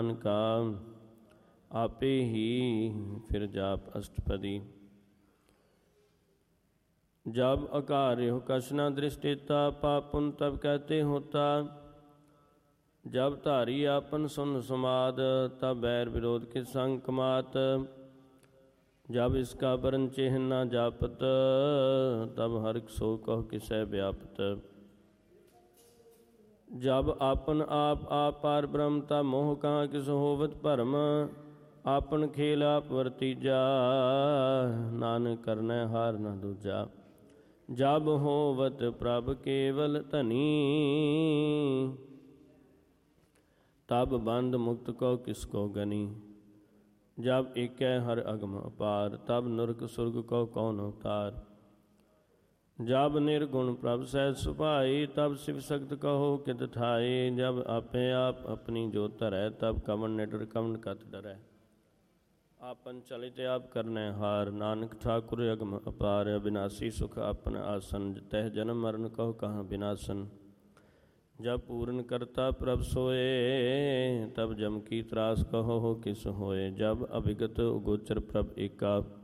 का आपे ही फिर जाप अष्टपदी। जब अकार्य हो कछ न दृष्टिता, पाप पुन तब कहते होता। जब धारी आपन सुन समाद, तब बैर विरोध के संग कमात। जब इसका बरन चिन्ह न जापत, तब हर सो कहो किसै व्यापत। जब आपन आप पार ब्रह्म, तब मोह कहाँ किस होवत भरम। आपन खेल आप वरतीजा, नानक करनै हार न दूजा। जब होवत प्रभ केवल धनी, तब बंद मुक्त को किसको गनी। जब एकै हर अगम अपार, तब नरक सुरग को कौन अवतार। जब निर्गुण प्रभ सहज सुभाई, तब शिव सख्त कहो कित ठाई। जब आपे आप अपनी जोत धरै, तब कवन निडर कवन कत डरै। आपन चलित आप करनै हार, नानक ठाकुर अगम अपार। अविनाशी सुख आपन आसन, तह जन्म मरण कहो कहाँ विनाशन। जब पूर्ण करता प्रभ सोए, तब जम की त्रास कहो किस होए। जब अभिगत उगोचर प्रभ एका,